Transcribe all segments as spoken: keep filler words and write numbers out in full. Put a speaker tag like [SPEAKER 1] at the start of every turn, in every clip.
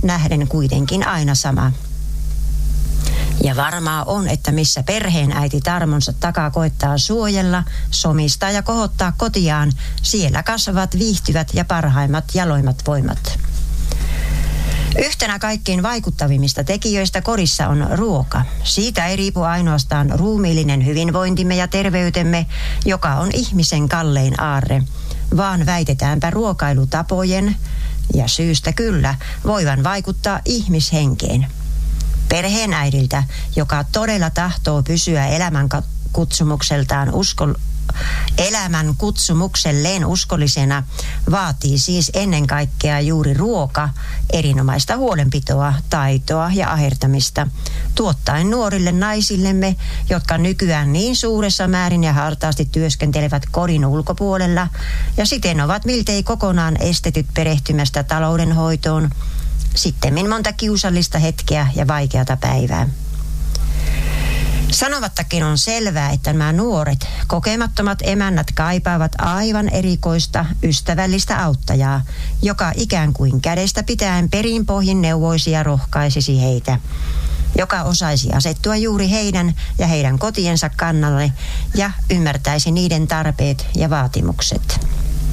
[SPEAKER 1] nähden kuitenkin aina sama. Ja varmaa on, että missä perheen äiti tarmonsa takaa koittaa suojella, somistaa ja kohottaa kotiaan, siellä kasvavat viihtyvät ja parhaimmat jaloimmat voimat. Yhtenä kaikkein vaikuttavimmista tekijöistä kodissa on ruoka. Siitä ei riipu ainoastaan ruumiillinen hyvinvointimme ja terveytemme, joka on ihmisen kallein aarre, vaan väitetäänpä ruokailutapojen, ja syystä kyllä, voivan vaikuttaa ihmishenkeen. Perheenäidiltä, joka todella tahtoo pysyä elämän kutsumukseltaan uskon, elämän kutsumukselleen uskollisena, vaatii siis ennen kaikkea juuri ruoka, erinomaista huolenpitoa, taitoa ja ahertamista, tuottaen nuorille naisillemme, jotka nykyään niin suuressa määrin ja hartaasti työskentelevät kodin ulkopuolella ja siten ovat miltei kokonaan estetyt perehtymästä taloudenhoitoon, sittemmin monta kiusallista hetkeä ja vaikeata päivää. Sanomattakin on selvää, että nämä nuoret, kokemattomat emännät kaipaavat aivan erikoista, ystävällistä auttajaa, joka ikään kuin kädestä pitäen perinpohjin neuvoisi ja rohkaisisi heitä, joka osaisi asettua juuri heidän ja heidän kotiensa kannalle ja ymmärtäisi niiden tarpeet ja vaatimukset.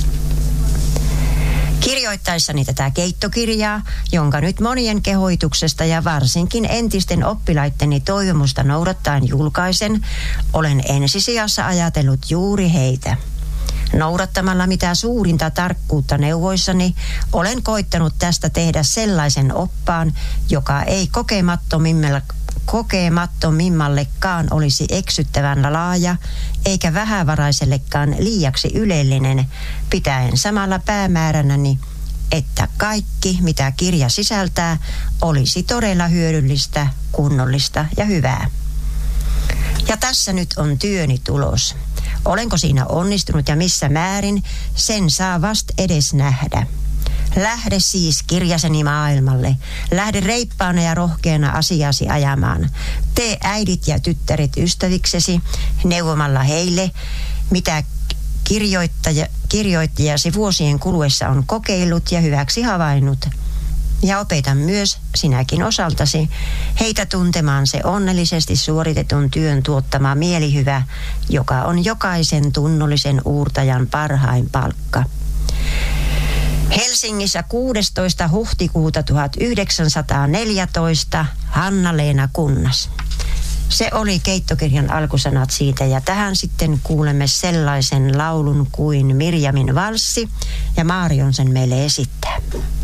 [SPEAKER 1] Kirjoittaessani tätä keittokirjaa, jonka nyt monien kehoituksesta ja varsinkin entisten oppilaitteni toivomusta noudattaen julkaisen, olen ensisijassa ajatellut juuri heitä. Noudattamalla mitä suurinta tarkkuutta neuvoissani, olen koittanut tästä tehdä sellaisen oppaan, joka ei kokemattomimmilla kokemattomimmallekaan olisi eksyttävän laaja, eikä vähävaraisellekaan liiaksi ylellinen, pitäen samalla päämääränäni, että kaikki, mitä kirja sisältää, olisi todella hyödyllistä, kunnollista ja hyvää. Ja tässä nyt on työni tulos. Olenko siinä onnistunut ja missä määrin, sen saa vast edes nähdä. Lähde siis kirjaseni maailmalle. Lähde reippaana ja rohkeana asiasi ajamaan. Tee äidit ja tyttäret ystäviksesi neuvomalla heille, mitä kirjoittaja, kirjoittajasi vuosien kuluessa on kokeillut ja hyväksi havainnut. Ja opeta myös sinäkin osaltasi heitä tuntemaan se onnellisesti suoritetun työn tuottama mielihyvä, joka on jokaisen tunnollisen uurtajan parhain palkka. Helsingissä kuudestoista huhtikuuta tuhatyhdeksänsataaneljätoista Hanna-Leena Kunnas. Se oli keittokirjan alkusanat siitä, ja tähän sitten kuulemme sellaisen laulun kuin Mirjamin valssi, ja Marion sen meille esittää.